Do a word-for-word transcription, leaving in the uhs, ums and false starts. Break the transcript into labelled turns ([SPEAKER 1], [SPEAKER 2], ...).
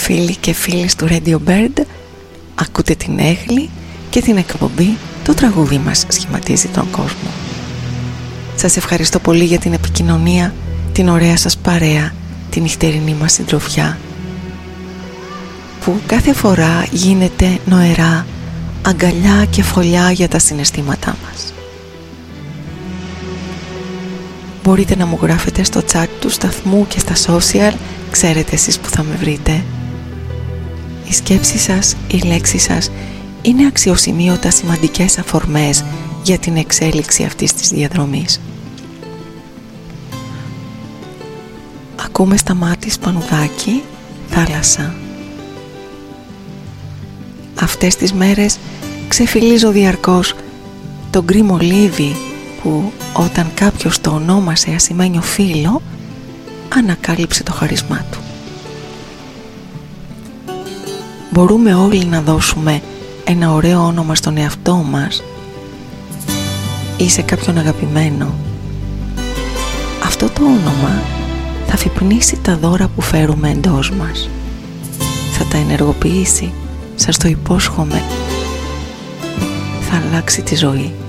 [SPEAKER 1] Φίλοι και φίλες του Radio Bird, ακούτε την Έγλη και την εκπομπή «Το τραγούδι μας σχηματίζει τον κόσμο». Σας ευχαριστώ πολύ για την επικοινωνία, την ωραία σας παρέα, την νυχτερινή μας συντροφιά, που κάθε φορά γίνεται νοερά, αγκαλιά και φωλιά για τα συναισθήματά μας. Μπορείτε να μου γράφετε στο chat του σταθμού και στα social, ξέρετε εσείς που θα με βρείτε. Οι σκέψεις σας, οι λέξεις σας είναι αξιοσημείωτα σημαντικές αφορμές για την εξέλιξη αυτής της διαδρομής. Ακούμε Σταμάτη Πανουδάκη, Θάλασσα. Αυτές τις μέρες ξεφυλίζω διαρκώς το γκρι μολύβι που όταν κάποιος το ονόμασε ασημένιο φίλο ανακάλυψε το χαρισμά του. Μπορούμε όλοι να δώσουμε ένα ωραίο όνομα στον εαυτό μας ή σε κάποιον αγαπημένο. Αυτό το όνομα θα αφυπνίσει τα δώρα που φέρουμε εντός μας. Θα τα ενεργοποιήσει, σας το υπόσχομαι. Θα αλλάξει τη ζωή.